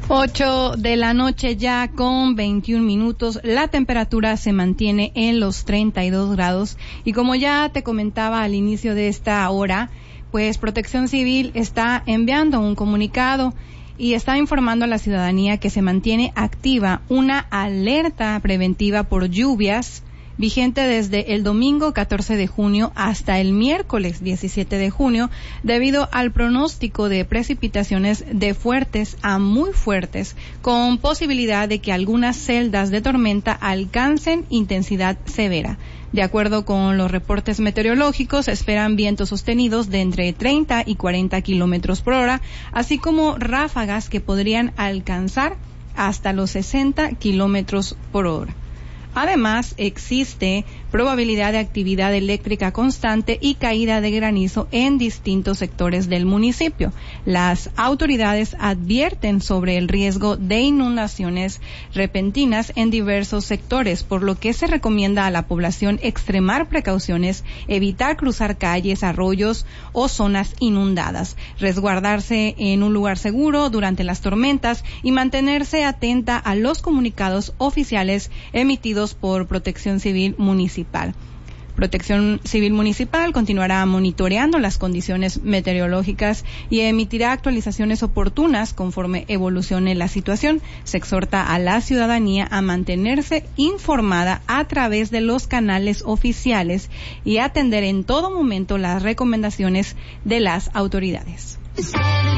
8 de la noche ya con 21 minutos. La temperatura se mantiene en los 32 grados. Y como ya te comentaba al inicio de esta hora, pues Protección Civil está enviando un comunicado y está informando a la ciudadanía que se mantiene activa una alerta preventiva por lluvias vigente desde el domingo 14 de junio hasta el miércoles 17 de junio, debido al pronóstico de precipitaciones de fuertes a muy fuertes, con posibilidad de que algunas celdas de tormenta alcancen intensidad severa. De acuerdo con los reportes meteorológicos, se esperan vientos sostenidos de entre 30 y 40 kilómetros por hora, así como ráfagas que podrían alcanzar hasta los 60 kilómetros por hora. Además, existe probabilidad de actividad eléctrica constante y caída de granizo en distintos sectores del municipio. Las autoridades advierten sobre el riesgo de inundaciones repentinas en diversos sectores, por lo que se recomienda a la población extremar precauciones, evitar cruzar calles, arroyos o zonas inundadas, resguardarse en un lugar seguro durante las tormentas y mantenerse atenta a los comunicados oficiales emitidos por Protección Civil Municipal. Protección Civil Municipal continuará monitoreando las condiciones meteorológicas y emitirá actualizaciones oportunas conforme evolucione la situación. Se exhorta a la ciudadanía a mantenerse informada a través de los canales oficiales y atender en todo momento las recomendaciones de las autoridades.